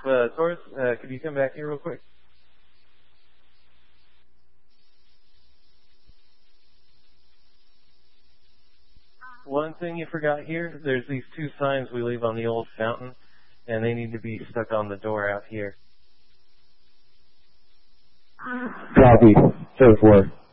Taurus, could you come back here real quick? One thing you forgot here, there's these two signs we leave on the old fountain, and they need to be stuck on the door out here. Copy. 4-4.